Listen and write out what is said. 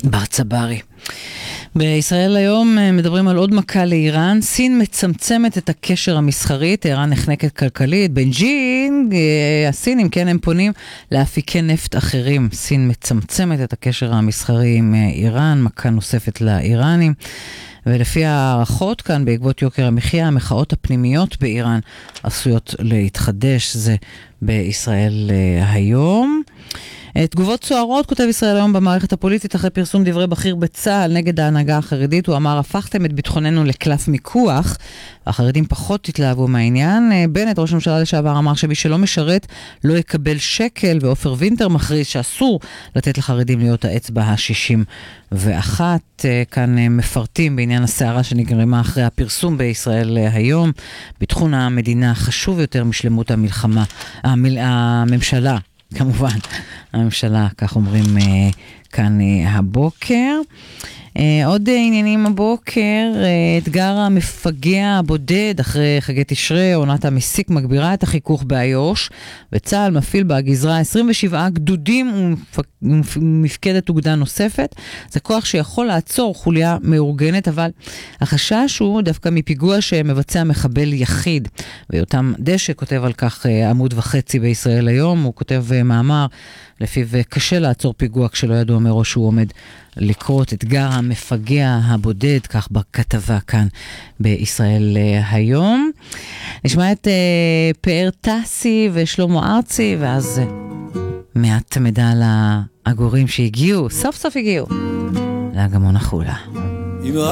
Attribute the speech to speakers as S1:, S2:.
S1: בר צברי. בישראל היום מדברים על עוד מכה לאיראן. סין מצמצמת את הקשר המסחרי, איראן נחנקת כלכלית. בייג'ינג, הסינים, כן, הם פונים לאפיקי נפט אחרים. סין מצמצמת את הקשר המסחרי עם איראן, מכה נוספת לאיראנים. ולפי הערכות כאן, בעקבות יוקר המחיה, המחאות הפנימיות באיראן עשויות להתחדש. זה בישראל היום. תגובות סוערות כותב ישראל היום במערכת הפוליטית אחרי פרסום דברי בכיר בצה"ל נגד ההנהגה החרדית. הוא אמר, הפכתם את ביטחוננו לקלף מיקוח. החרדים פחות התלהבו מהעניין. בנט, ראש הממשלה לשעבר, אמר שמי שלא משרת לא יקבל שקל, ואופר וינטר מכריז שאסור לתת לחרדים להיות האצבע ה-61. כאן מפרטים בעניין הסערה שנגרמה אחרי הפרסום בישראל היום. ביטחון המדינה חשוב יותר משלמות המלחמה. הממשלה, כמובן, הממשלה, כך אומרים כאן הבוקר. עוד עניינים הבוקר, אתגר המפגע הבודד אחרי חגי תשרי, עונת המסיק מגבירה את החיכוך באיו"ש, וצה"ל מפעיל בגזרה 27 גדודים ומפקדת אוגדה נוספת. זה כוח שיכול לעצור חוליה מאורגנת, אבל החשש הוא דווקא מפיגוע שמבצע מחבל יחיד. ויותם דשא כותב על כך עמוד וחצי בישראל היום. הוא כותב מאמר לפיו קשה לעצור פיגוע כשלא ידוע מראש שהוא עומד לקרות. אתגר המפגע הבודד, כך בכתבה כאן בישראל היום. נשמע את פאר טסי ושלמה ארצי, ואז מעט מידע על העגורים שהגיעו, סוף סוף הגיעו, לאגמון החולה.